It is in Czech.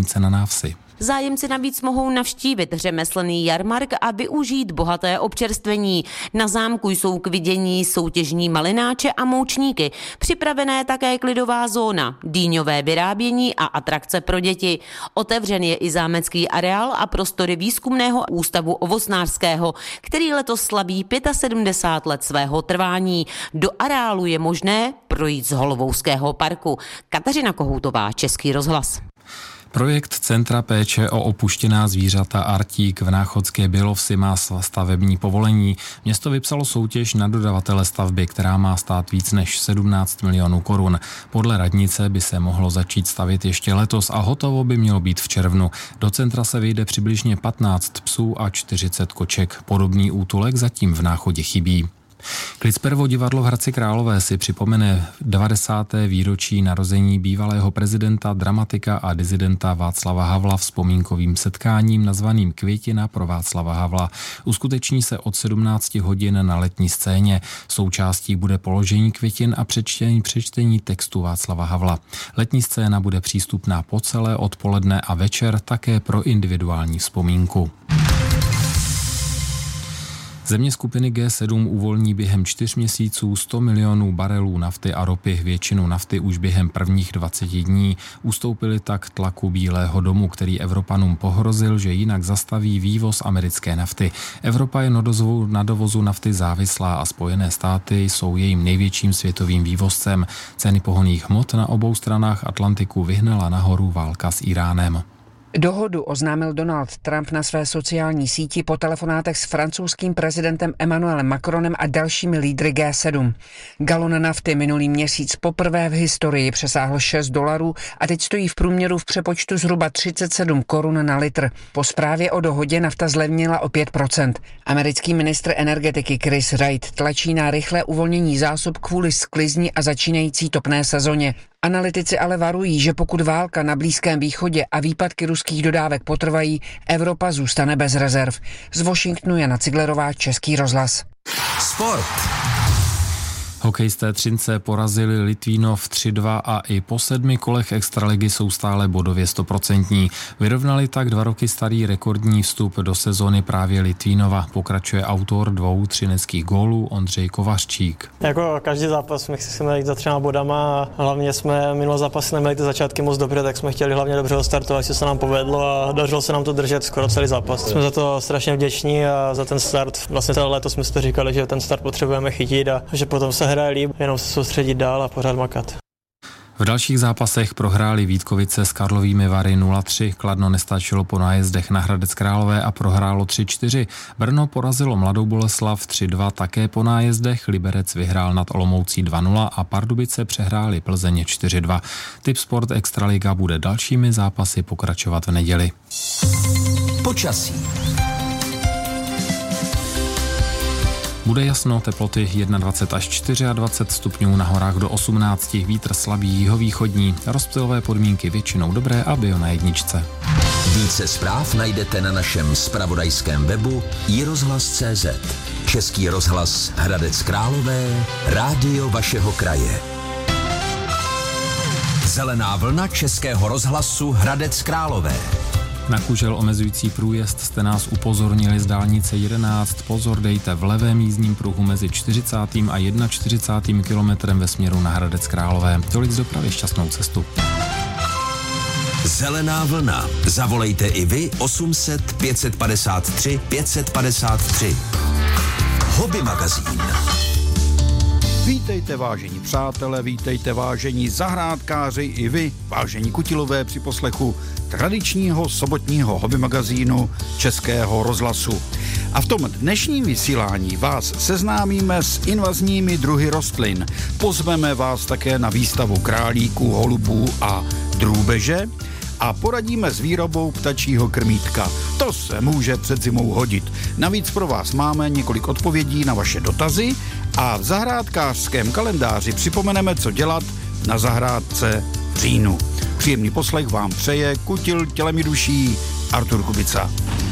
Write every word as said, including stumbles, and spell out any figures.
vesnice na návsi. Zájemci navíc mohou navštívit řemeslný jarmark a využít bohaté občerstvení. Na zámku jsou k vidění soutěžní malináče a moučníky. Připravené také klidová zóna, dýňové vyrábění a atrakce pro děti. Otevřen je i zámecký areál a prostory výzkumného ústavu ovocnářského, který letos slaví sedmdesát pět let svého trvání. Do areálu je možné projít z Holovouského parku. Kateřina Kohoutová, Český rozhlas. Projekt Centra péče o opuštěná zvířata Artík v Náchodské Bělovsi má stavební povolení. Město vypsalo soutěž na dodavatele stavby, která má stát víc než sedmnáct milionů korun. Podle radnice by se mohlo začít stavět ještě letos a hotovo by mělo být v červnu. Do centra se vyjde přibližně patnáct psů a čtyřicet koček. Podobný útulek zatím v Náchodě chybí. Klicperovo divadlo v Hradci Králové si připomene devadesáté výročí narození bývalého prezidenta, dramatika a disidenta Václava Havla vzpomínkovým setkáním nazvaným Květina pro Václava Havla. Uskuteční se od sedmnácti hodin na Letní scéně. Součástí bude položení květin a přečtení, přečtení textu Václava Havla. Letní scéna bude přístupná po celé odpoledne a večer také pro individuální vzpomínku. Země skupiny G sedm uvolní během čtyř měsíců sto milionů barelů nafty a ropy, většinu nafty už během prvních dvaceti dní. Ustoupili tak tlaku Bílého domu, který Evropanům pohrozil, že jinak zastaví vývoz americké nafty. Evropa je na dovozu nafty závislá a Spojené státy jsou jejím největším světovým vývozcem. Ceny pohonných hmot na obou stranách Atlantiku vyhnala nahoru válka s Iránem. Dohodu oznámil Donald Trump na své sociální síti po telefonátech s francouzským prezidentem Emmanuelem Macronem a dalšími lídry G sedm. Galon nafty minulý měsíc poprvé v historii přesáhl šest dolarů a teď stojí v průměru v přepočtu zhruba třicet sedm korun na litr. Po zprávě o dohodě nafta zlevnila o pět procent. Americký ministr energetiky Chris Wright tlačí na rychlé uvolnění zásob kvůli sklizni a začínající topné sezóně. Analytici ale varují, že pokud válka na Blízkém východě a výpadky ruských dodávek potrvají, Evropa zůstane bez rezerv. Z Washingtonu Jana Ciglerová, Český rozhlas. Sport. Hokejisté Třince porazili Litvínov tři dva a i po sedmi kolech extraligy jsou stále bodově stoprocentní. Vyrovnali tak dva roky starý rekordní vstup do sezóny právě Litvínova. Pokračuje autor dvou třineckých gólů Ondřej Kovařčík. Jako každý zápas jsme chceme jít za třema bodama a hlavně jsme minulý zápas neměli ty začátky moc dobře, tak jsme chtěli hlavně dobře startovat, že se nám povedlo a dařilo se nám to držet skoro celý zápas. Jsme za to strašně vděční a za ten start. Vlastně celé léto jsme si to říkali, že ten start potřebujeme chytit a že potom se hraje líp, jenom se soustředit dál a pořád makat. V dalších zápasech prohráli Vítkovice s Karlovými Vary nula tři, Kladno nestačilo po nájezdech na Hradec Králové a prohrálo tři čtyři. Brno porazilo Mladou Boleslav tři dva také po nájezdech, Liberec vyhrál nad Olomoucí dva nula a Pardubice přehráli Plzeň čtyři dva. Tip Sport Extraliga bude dalšími zápasy pokračovat v neděli. Počasí. Bude jasno, teploty dvacet jedna až dvacet čtyři stupňů, na horách do osmnáct, vítr slabý jihovýchodní, rozptylové podmínky většinou dobré a bio na jedničce. Více zpráv najdete na našem zpravodajském webu i rozhlas tečka cé zet. Český rozhlas Hradec Králové, rádio vašeho kraje. Zelená vlna Českého rozhlasu Hradec Králové. Na kužel omezující průjezd jste nás upozornili z dálnice jedenáct. Pozor dejte v levém jízdním pruhu mezi čtyřicátým a čtyřicátým prvním kilometrem ve směru na Hradec Králové. Tolik z dopravy, šťastnou cestu. Zelená vlna. Zavolejte i vy osm set pět padesát tři pět padesát tři. Hobby magazín. Vítejte, vážení přátelé, vítejte, vážení zahrádkáři i vy, vážení kutilové, při poslechu tradičního sobotního hobby magazínu Českého rozhlasu. A v tom dnešním vysílání vás seznámíme s invazními druhy rostlin. Pozveme vás také na výstavu králíků, holubů a drůbeže a poradíme s výrobou ptačího krmítka. To se může před zimou hodit. Navíc pro vás máme několik odpovědí na vaše dotazy a v zahrádkářském kalendáři připomeneme, co dělat na zahrádce v říjnu. Příjemný poslech vám přeje kutil tělem i duší Artur Kubica.